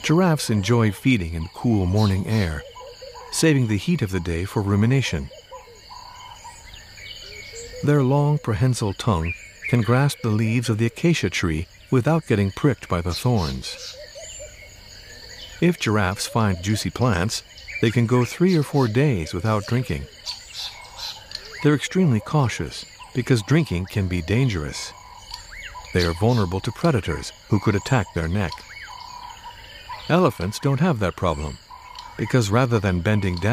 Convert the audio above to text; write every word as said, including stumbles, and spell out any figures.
Giraffes enjoy feeding in cool morning air, saving the heat of the day for rumination. Their long prehensile tongue can grasp the leaves of the acacia tree without getting pricked by the thorns. If giraffes find juicy plants, they can go three or four days without drinking. They're extremely cautious because drinking can be dangerous. They are vulnerable to predators who could attack their neck. Elephants don't have that problem because rather than bending down,